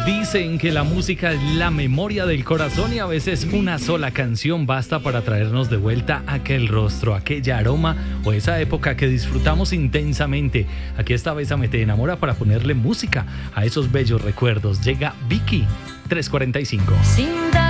Dicen que la música es la memoria del corazón y a veces una sola canción basta para traernos de vuelta aquel rostro, aquella aroma o esa época que disfrutamos intensamente. Aquí está Bésame te enamora para ponerle música a esos bellos recuerdos. Llega Vicky 345. Sin dar